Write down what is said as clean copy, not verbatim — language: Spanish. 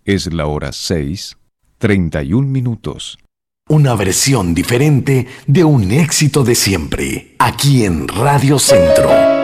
Es la hora 6:31. Una versión diferente de un éxito de siempre, aquí en Radio Centro.